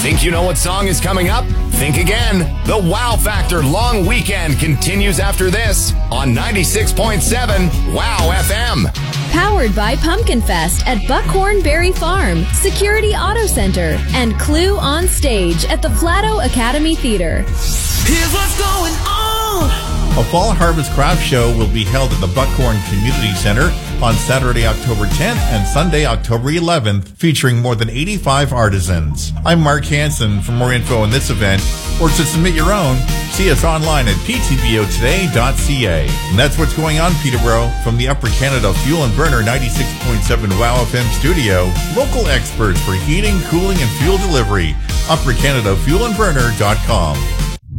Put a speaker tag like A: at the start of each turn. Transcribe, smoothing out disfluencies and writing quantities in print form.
A: Think you know what song is coming up? Think again. The Wow Factor Long Weekend continues after this on 96.7 Wow FM.
B: Powered by Pumpkin Fest at Buckhorn Berry Farm, Security Auto Center, and Clue on Stage at the Flato Academy Theater.
C: Here's what's going on.
D: A Fall Harvest Craft Show will be held at the Buckhorn Community Center on Saturday, October 10th and Sunday, October 11th, featuring more than 85 artisans. I'm Mark Hansen. For more info on this event, or to submit your own, see us online at ptbotoday.ca. And that's what's going on, Peterborough. From the Upper Canada Fuel and Burner 96.7 Wow FM studio, local experts for heating, cooling, and fuel delivery, uppercanadafuelandburner.com.